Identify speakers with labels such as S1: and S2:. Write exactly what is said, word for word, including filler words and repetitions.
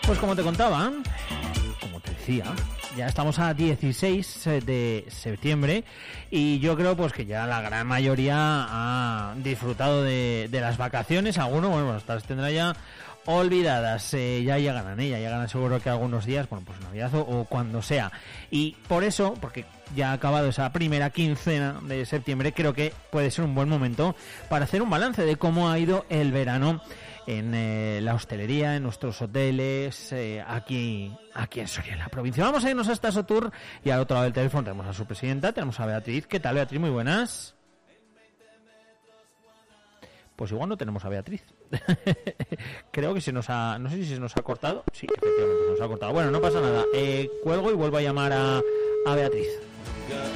S1: Pues como te contaba, como te decía, ya estamos a dieciséis de septiembre y yo creo pues que ya la gran mayoría ha disfrutado de, de las vacaciones. Algunos, bueno, hasta las tendrá ya olvidadas, eh, ya llegarán, ¿eh? ya llegarán seguro que algunos días, bueno, pues Navidad o, o cuando sea. Y por eso, porque ya ha acabado esa primera quincena de septiembre, creo que puede ser un buen momento para hacer un balance de cómo ha ido el verano en eh, la hostelería, en nuestros hoteles, eh, aquí aquí en Soria, en la provincia. Vamos a irnos hasta Sotur y al otro lado del teléfono tenemos a su presidenta, tenemos a Beatriz. ¿Qué tal, Beatriz? Muy buenas. Pues igual no tenemos a Beatriz. Creo que se nos ha... No sé si se nos ha cortado. Sí, efectivamente se nos ha cortado. Bueno, no pasa nada. Eh, cuelgo y vuelvo a llamar a, a Beatriz.